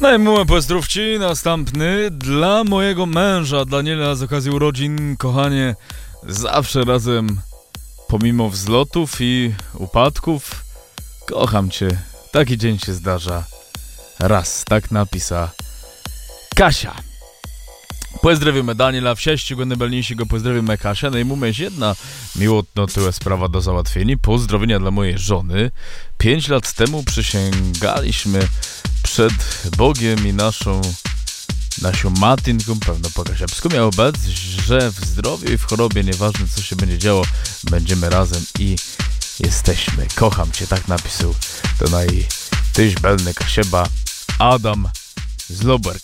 No i mamy pozdrówci następny dla mojego męża Daniela z okazji urodzin. Kochanie, zawsze razem pomimo wzlotów i upadków. Kocham cię, taki dzień się zdarza raz, tak napisa Kasia. Pozdravíme Daniela, všeściego najbalniejszego pozdravíme Kasia. No i mu jedna miłotno tyłe sprawa do załatwienia. Pozdrowienia dla mojej żony. 5 lat temu przysięgaliśmy przed Bogiem i naszą matynką, pewno po kasiapsku miał obec, że w zdrowiu i w chorobie, nieważne co się będzie działo, będziemy razem i jesteśmy. Kocham cię, tak napisał to tyś belny Kasieba Adam z Lober.